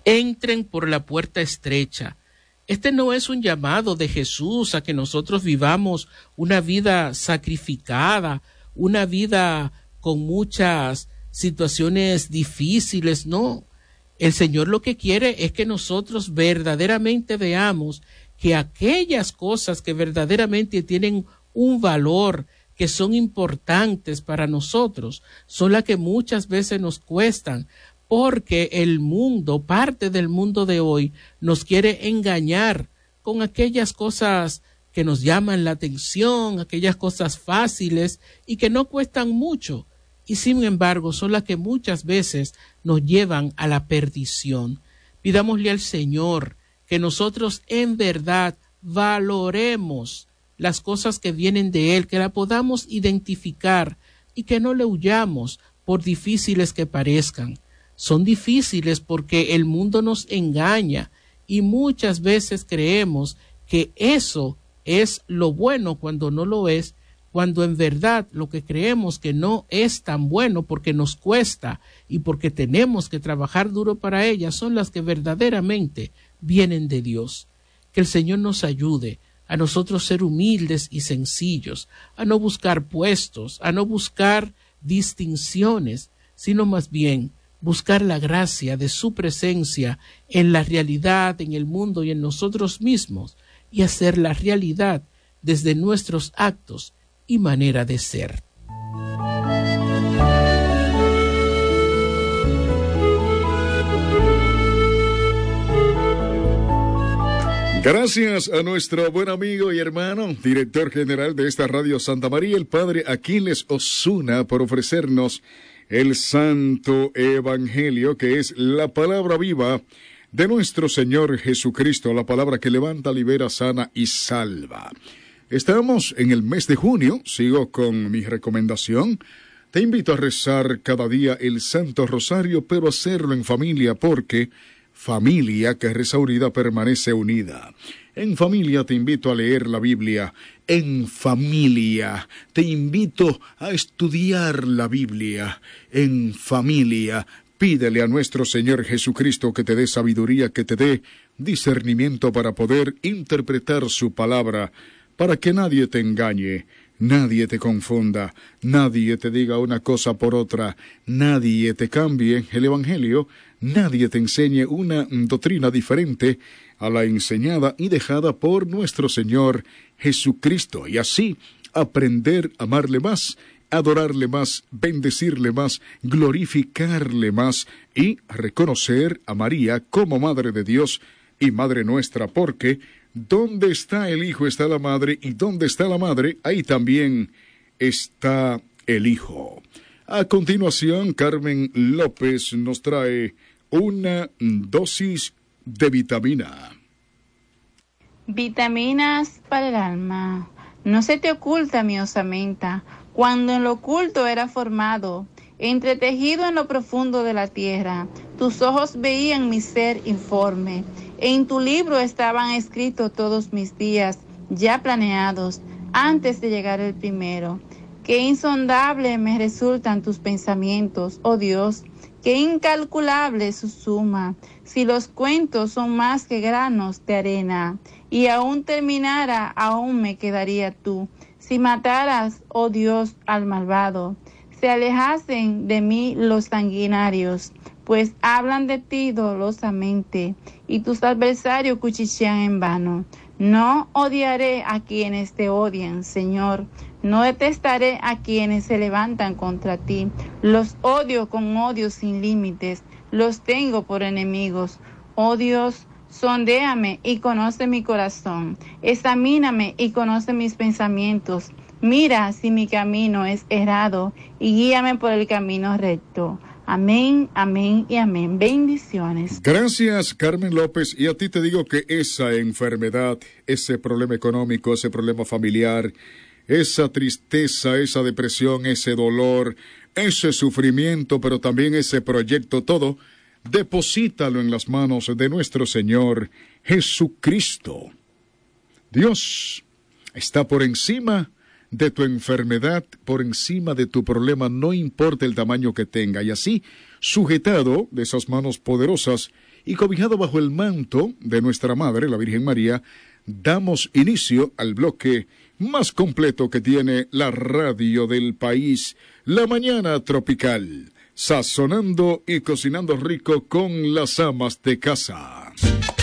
entren por la puerta estrecha. Este no es un llamado de Jesús a que nosotros vivamos una vida sacrificada, una vida con muchas situaciones difíciles, no. El Señor lo que quiere es que nosotros verdaderamente veamos que aquellas cosas que verdaderamente tienen un valor, que son importantes para nosotros, son las que muchas veces nos cuestan, porque el mundo, parte del mundo de hoy, nos quiere engañar con aquellas cosas que nos llaman la atención, aquellas cosas fáciles y que no cuestan mucho, y sin embargo son las que muchas veces nos llevan a la perdición. Pidámosle al Señor que nosotros en verdad valoremos las cosas que vienen de Él, que la podamos identificar y que no le huyamos por difíciles que parezcan. Son difíciles porque el mundo nos engaña y muchas veces creemos que eso es lo bueno cuando no lo es, cuando en verdad lo que creemos que no es tan bueno porque nos cuesta y porque tenemos que trabajar duro para ellas son las que verdaderamente vienen de Dios. Que el Señor nos ayude a nosotros ser humildes y sencillos, a no buscar puestos, a no buscar distinciones, sino más bien buscar la gracia de su presencia en la realidad, en el mundo y en nosotros mismos, y hacer la realidad desde nuestros actos y manera de ser. Gracias a nuestro buen amigo y hermano, director general de esta Radio Santa María, el Padre Aquiles Osuna, por ofrecernos el Santo Evangelio, que es la palabra viva de nuestro Señor Jesucristo, la palabra que levanta, libera, sana y salva. Estamos en el mes de junio, sigo con mi recomendación. Te invito a rezar cada día el Santo Rosario, pero hacerlo en familia, porque familia que reza unida permanece unida. En familia te invito a leer la Biblia. En familia te invito a estudiar la Biblia. En familia pídele a nuestro Señor Jesucristo que te dé sabiduría, que te dé discernimiento para poder interpretar su palabra, para que nadie te engañe, nadie te confunda, nadie te diga una cosa por otra, nadie te cambie el Evangelio, nadie te enseñe una doctrina diferente a la enseñada y dejada por nuestro Señor Jesucristo, y así aprender a amarle más, adorarle más, bendecirle más, glorificarle más y reconocer a María como Madre de Dios y Madre nuestra, porque donde está el Hijo está la Madre, y donde está la Madre, ahí también está el Hijo. A continuación, Carmen López nos trae una dosis de vitamina. Vitaminas para el alma. No se te oculta mi osamenta, cuando en lo oculto era formado, entretejido en lo profundo de la tierra. Tus ojos veían mi ser informe. En tu libro estaban escritos todos mis días, ya planeados, antes de llegar el primero. Qué insondable me resultan tus pensamientos, oh Dios, qué incalculable su suma. Si los cuentos son más que granos de arena, y aún terminara, aún me quedaría tú. Si mataras, oh Dios, al malvado, se alejasen de mí los sanguinarios, pues hablan de ti dolosamente, y tus adversarios cuchichean en vano. No odiaré a quienes te odian, Señor, no detestaré a quienes se levantan contra ti. Los odio con odio sin límites, los tengo por enemigos. Oh Dios, sondéame y conoce mi corazón, examíname y conoce mis pensamientos. Mira si mi camino es errado y guíame por el camino recto. Amén, amén y amén. Bendiciones. Gracias, Carmen López. Y a ti te digo que esa enfermedad, ese problema económico, ese problema familiar, esa tristeza, esa depresión, ese dolor, ese sufrimiento, pero también ese proyecto, todo, deposítalo en las manos de nuestro Señor Jesucristo. Dios está por encima de tu enfermedad, por encima de tu problema, no importa el tamaño que tenga, y así, sujetado de esas manos poderosas y cobijado bajo el manto de nuestra Madre, la Virgen María, damos inicio al bloque más completo que tiene la radio del país, La Mañana Tropical, sazonando y cocinando rico con las amas de casa.